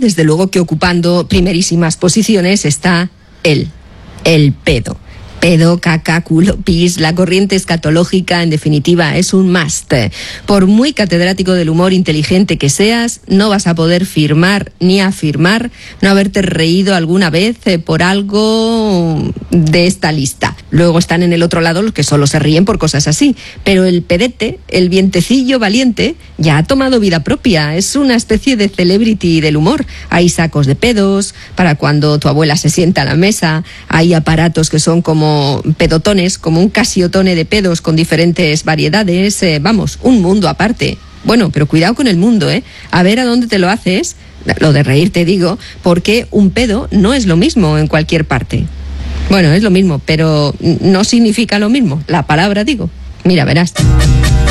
desde luego que ocupando primerísimas posiciones está el pedo. Pedo, caca, culo, pis, la corriente escatológica, en definitiva, es un must. Por muy catedrático del humor inteligente que seas, no vas a poder firmar ni afirmar no haberte reído alguna vez por algo de esta lista. Luego están en el otro lado los que solo se ríen por cosas así. Pero el pedete, el vientecillo valiente, ya ha tomado vida propia. Es una especie de celebrity del humor. Hay sacos de pedos para cuando tu abuela se sienta a la mesa. Hay aparatos que son como pedotones, como un casiotone de pedos con diferentes variedades. Vamos, un mundo aparte. Bueno, pero cuidado con el mundo, a ver a dónde te lo haces, lo de reírte digo, porque un pedo no es lo mismo en cualquier parte. Bueno, es lo mismo, pero no significa lo mismo, la palabra digo. Mira, verás.